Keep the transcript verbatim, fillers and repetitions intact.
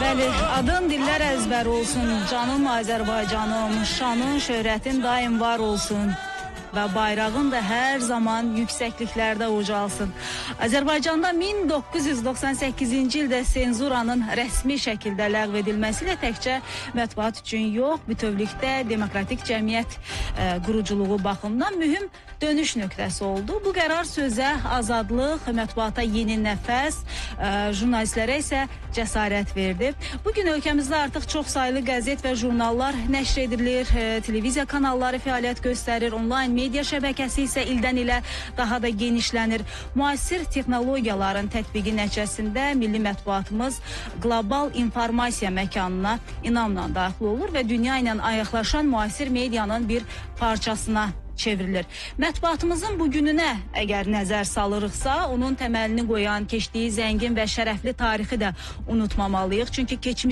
Bəli, adın dillər əzbər olsun, canım Azərbaycanım, şanın, şöhrətin daim var olsun və bayrağın da hər zaman yüksəkliklərdə ucalsın. Azərbaycanda min doqquz yüz doxsan səkkizinci ildə senzuranın rəsmi şəkildə ləğv edilməsi ilə təkcə mətbuat üçün yox, bütövlükdə demokratik cəmiyyət e, quruculuğu baxımından mühüm dönüş nöqtəsi oldu. Bu qərar sözə azadlıq, mətbuata yeni nəfəs, e, jurnalistlərə isə cəsarət verdi. Bugün ölkəmizdə artıq çox saylı qəzet və jurnallar nəşr edilir, e, televiziya kanalları fəaliyyət göstərir, onlayn media şəbəkəsi isə ildən ilə daha da genişlənir. Müasir texnologiyaların tətbiqi nəticəsində milli mətbuatımız qlobal informasiya məkanına inamla daxil olur və dünya ilə ayaqlaşan müasir medianın bir parçasına çevrilir. Mətbuatımızın bugününə əgər nəzər salırıqsa, onun təməlini qoyan, keçdiyi zəngin və şərəfli tarixi də unutmamalıyıq. Çünki keçmiş